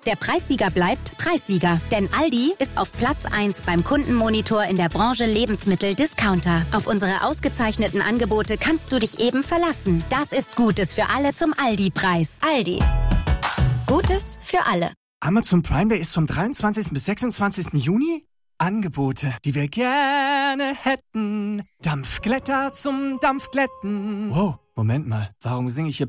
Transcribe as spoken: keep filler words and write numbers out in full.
Der Preissieger bleibt Preissieger. Denn Aldi ist auf Platz eins beim Kundenmonitor in der Branche Lebensmittel-Discounter. Auf unsere ausgezeichneten Angebote kannst du dich eben verlassen. Das ist Gutes für alle zum Aldi-Preis. Aldi. Gutes für alle. Amazon Prime Day ist vom dreiundzwanzigsten bis sechsundzwanzigsten Juni. Angebote, die wir gerne hätten. Dampfglätter zum Dampfglätten. Wow, Moment mal. Warum singe ich hier